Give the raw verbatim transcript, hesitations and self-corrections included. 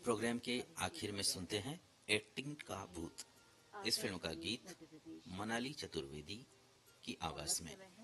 Programme के आखिर में सुनते हैं एक्टिंग का भूत। इस फिल्म का गीत मनाली चतुर्वेदी की आवाज में।